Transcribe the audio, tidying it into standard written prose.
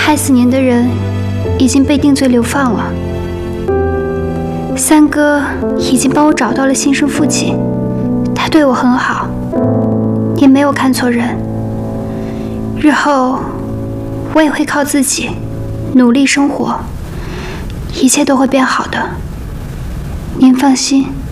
害死您的人已经被定罪流放了。三哥已经帮我找到了亲生父亲，他对我很好，也没有看错人。日后我也会靠自己努力生活，一切都会变好的，您放心。